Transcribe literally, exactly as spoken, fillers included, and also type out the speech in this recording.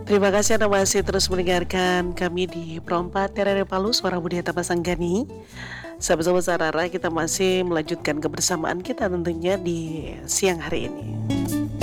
Terima kasih Anda masih terus mendengarkan kami di Perompak Terere Palu, Suara Budaya Tapasanggani. Sahabat-sahabat Sarara, kita masih melanjutkan kebersamaan kita tentunya di siang hari ini.